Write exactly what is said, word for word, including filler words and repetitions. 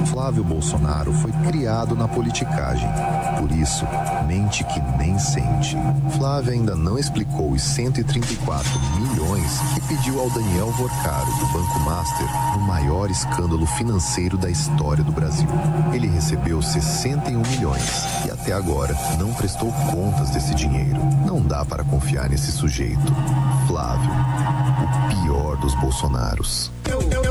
Flávio Bolsonaro foi criado na politicagem. Por isso, mente que nem sente. Flávio ainda não explicou os cento e trinta e quatro milhões que pediu ao Daniel Vorcaro, do Banco Master, no maior escândalo financeiro da história do Brasil. Ele recebeu sessenta e um milhões e até agora não prestou contas desse dinheiro. Não dá para confiar nesse sujeito. Flávio, o pior dos Bolsonaros.